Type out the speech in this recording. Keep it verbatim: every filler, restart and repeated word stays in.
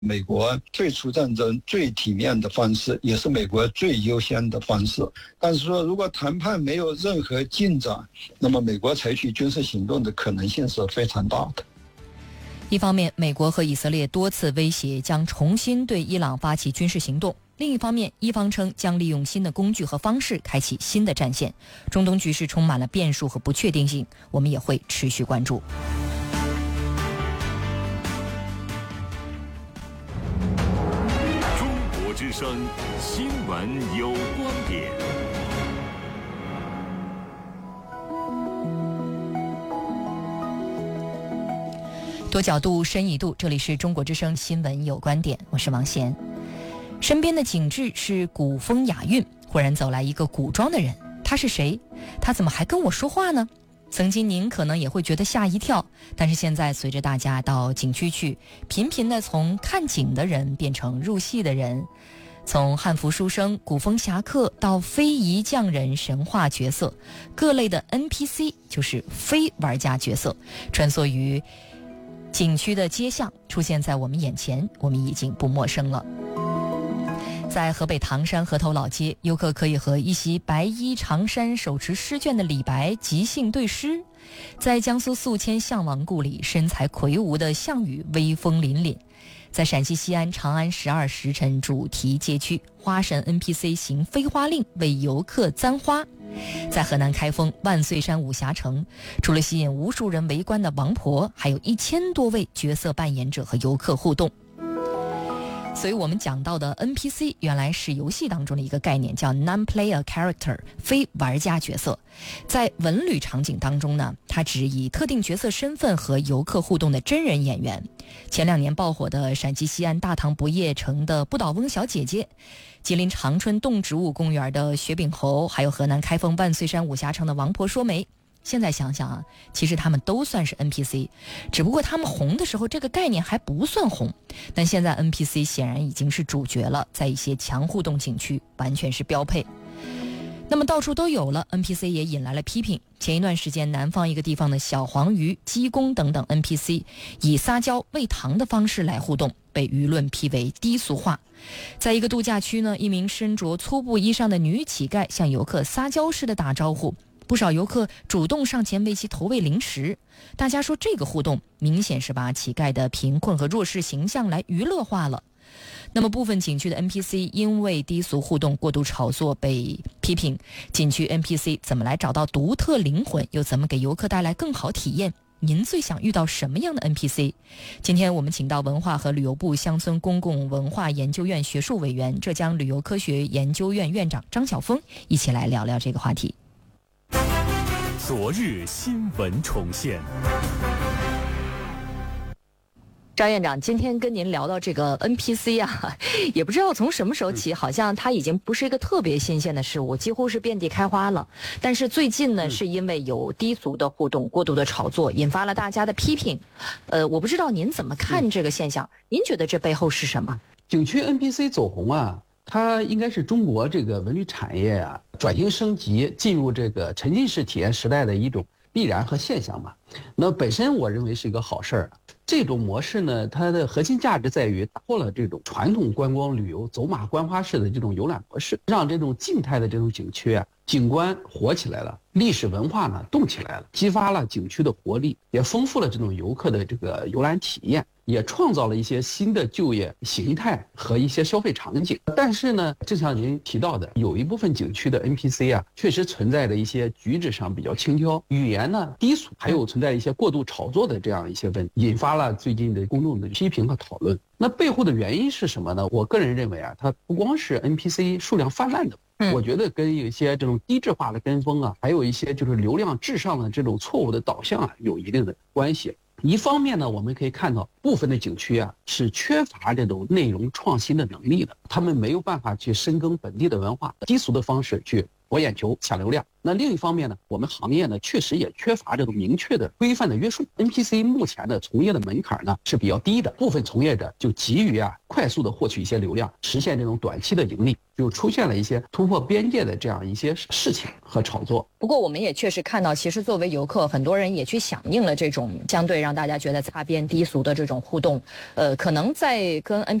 美国退出战争最体面的方式，也是美国最优先的方式。但是说，如果谈判没有任何进展，那么美国采取军事行动的可能性是非常大的。 一方面，美国和以色列多次威胁将重新对伊朗发起军事行动；另一方面，伊方称将利用新的工具和方式开启新的战线。中东局势充满了变数和不确定性，我们也会持续关注。 中国之声新闻有观点。 多角度，深一度，这里是中国之声新闻有观点，我是王贤。身边的景致是古风雅韵，忽然走来一个古装的人，他是谁？他怎么还跟我说话呢？曾经您可能也会觉得吓一跳，但是现在随着大家到景区去，频频的从看景的人变成入戏的人，从汉服书生、古风侠客到非遗匠人、神话角色，各类的 N P C 就是非玩家角色，穿梭于景区的街巷，出现在我们眼前，我们已经不陌生了。在河北唐山河头老街，游客可以和一袭白衣长衫手持诗卷的李白即兴对诗。在江苏宿迁项王故里，身材魁梧的项羽威风凛凛。在陕西西安长安十二时辰主题街区，花神 N P C 行飞花令为游客簪花。在河南开封万岁山武侠城，除了吸引无数人围观的王婆，还有一千多位角色扮演者和游客互动。所以我们讲到的 N P C 原来是游戏当中的一个概念，叫 non-player character， 非玩家角色。在文旅场景当中呢，它指以特定角色身份和游客互动的真人演员。前两年爆火的陕西西安大唐不夜城的不倒翁小姐姐，吉林长春动植物公园的雪饼猴，还有河南开封万岁山武侠城的王婆说媒。现在想想啊，其实他们都算是 N P C， 只不过他们红的时候这个概念还不算红，但现在 N P C 显然已经是主角了，在一些强互动景区完全是标配。那么到处都有了 N P C 也引来了批评。前一段时间南方一个地方的小黄鱼、鸡公等等 N P C 以撒娇喂糖的方式来互动，被舆论批为低俗化。在一个度假区呢，一名身着粗布衣裳的女乞丐向游客撒娇似的打招呼，不少游客主动上前为其投喂零食。大家说这个互动明显是把乞丐的贫困和弱势形象来娱乐化了。那么部分景区的 N P C 因为低俗互动过度炒作被批评，景区 N P C 怎么来找到独特灵魂，又怎么给游客带来更好体验？您最想遇到什么样的 N P C？ 今天我们请到文化和旅游部乡村公共文化研究院学术委员、浙江旅游科学研究院院长张晓峰一起来聊聊这个话题。 昨日新闻重现。 张院长，今天跟您聊到这个 N P C 啊，也不知道从什么时候起，好像它已经不是一个特别新鲜的事物，几乎是遍地开花了。但是最近呢，是因为有低俗的互动、过度的炒作，引发了大家的批评。呃，我不知道您怎么看这个现象？您觉得这背后是什么？ 景区 N P C 走红啊，它应该是中国这个文旅产业啊转型升级、进入这个沉浸式体验时代的一种必然和现象嘛。那本身我认为是一个好事儿。这种模式呢，它的核心价值在于打破了这种传统观光旅游走马观花式的这种游览模式，让这种静态的这种景区啊，景观活起来了，历史文化呢动起来了，激发了景区的活力，也丰富了这种游客的这个游览体验，也创造了一些新的就业形态和一些消费场景。但是呢，正像您提到的，有一部分景区的 N P C 啊，确实存在着一些举止上比较轻佻，语言呢低俗，还有存在一些过度炒作的这样一些问题，引发了最近的公众的批评和讨论。那背后的原因是什么呢？我个人认为啊，它不光是 N P C 数量泛滥的，我觉得跟有一些这种低质化的跟风啊，还有一些就是流量至上的这种错误的导向啊，有一定的关系。一方面呢，我们可以看到部分的景区啊是缺乏这种内容创新的能力的，他们没有办法去深耕本地的文化，低俗的方式去博眼球、抢流量。那另一方面呢，我们行业呢确实也缺乏这种明确的规范的约束。N P C 目前的从业的门槛呢是比较低的，部分从业者就急于啊快速的获取一些流量，实现这种短期的盈利，就出现了一些突破边界的这样一些事情和炒作。 不过我们也确实看到，其实作为游客，很多人也去响应了这种相对让大家觉得擦边低俗的这种互动。呃，可能在跟 N